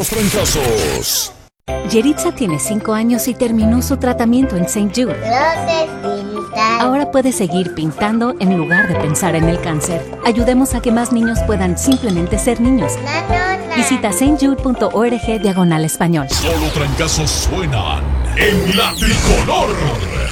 los trancazos. Yeritza tiene 5 años y terminó su tratamiento en St. Jude. Ahora puede seguir pintando en lugar de pensar en el cáncer. Ayudemos a que más niños puedan simplemente ser niños. Visita stjude.org/español. Solo trancazos suenan en La Tricolor.